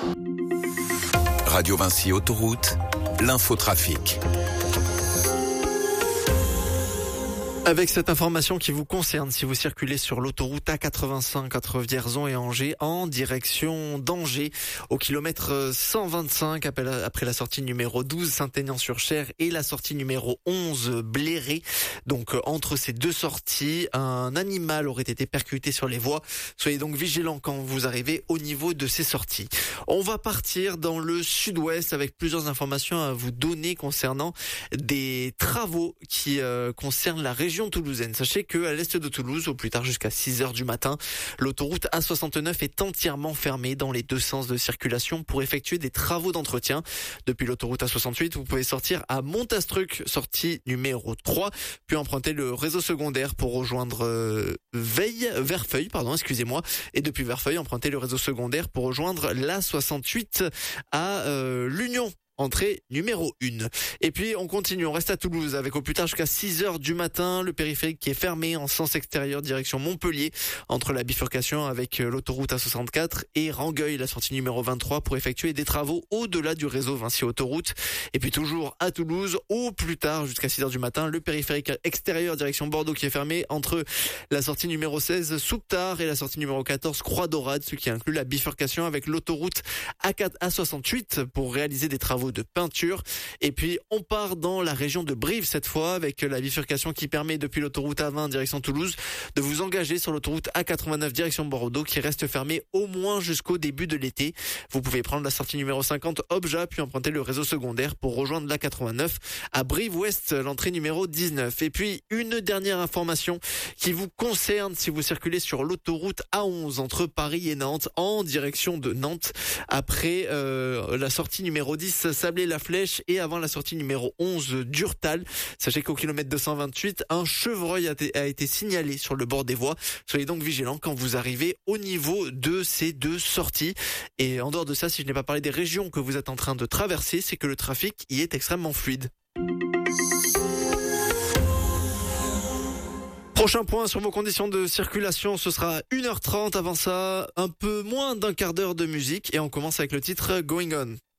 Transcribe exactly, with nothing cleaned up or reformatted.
Radio Vinci Autoroute, l'infotrafic. Avec cette information qui vous concerne, si vous circulez sur l'autoroute A quatre-vingt-cinq entre Vierzon et Angers en direction d'Angers au kilomètre cent vingt-cinq après la sortie numéro douze Saint-Aignan-sur-Cher et la sortie numéro onze Bléré. Donc entre ces deux sorties, un animal aurait été percuté sur les voies. Soyez donc vigilants quand vous arrivez au niveau de ces sorties. On va partir dans le sud-ouest avec plusieurs informations à vous donner concernant des travaux qui euh, concernent la région toulousaine. Sachez que à l'est de Toulouse, au plus tard jusqu'à six heures du matin, l'autoroute A soixante-neuf est entièrement fermée dans les deux sens de circulation pour effectuer des travaux d'entretien. Depuis l'autoroute A soixante-huit, vous pouvez sortir à Montastruc, sortie numéro trois, puis emprunter le réseau secondaire pour rejoindre euh, Veille, Verfeuille, pardon, excusez-moi, et depuis Verfeuille, emprunter le réseau secondaire pour rejoindre l'A soixante-huit à euh, l'Union. Entrée numéro un. Et puis on continue, on reste à Toulouse avec au plus tard jusqu'à six heures du matin le périphérique qui est fermé en sens extérieur direction Montpellier entre la bifurcation avec l'autoroute A soixante-quatre et Rangueil, la sortie numéro vingt-trois pour effectuer des travaux au-delà du réseau Vinci Autoroute. Et puis toujours à Toulouse, au plus tard jusqu'à six heures du matin, le périphérique extérieur direction Bordeaux qui est fermé entre la sortie numéro seize Souptard et la sortie numéro quatorze Croix-Dorade, ce qui inclut la bifurcation avec l'autoroute A soixante-huit pour réaliser des travaux de peinture. Et puis on part dans la région de Brive cette fois avec la bifurcation qui permet depuis l'autoroute A vingt direction Toulouse de vous engager sur l'autoroute A quatre-vingt-neuf direction Bordeaux qui reste fermée au moins jusqu'au début de l'été. Vous pouvez prendre la sortie numéro cinquante Obja puis emprunter le réseau secondaire pour rejoindre l'A quatre-vingt-neuf à Brive-Ouest, l'entrée numéro dix-neuf. Et puis une dernière information qui vous concerne si vous circulez sur l'autoroute A onze entre Paris et Nantes en direction de Nantes après euh, la sortie numéro dix Sablé-la-Flèche et avant la sortie numéro onze d'Urtal. Sachez qu'au kilomètre deux cent vingt-huit, un chevreuil a, t- a été signalé sur le bord des voies. Soyez donc vigilants quand vous arrivez au niveau de ces deux sorties. Et en dehors de ça, si je n'ai pas parlé des régions que vous êtes en train de traverser, c'est que le trafic y est extrêmement fluide. Prochain point sur vos conditions de circulation, ce sera une heure trente. Avant ça, un peu moins d'un quart d'heure de musique et on commence avec le titre Going On.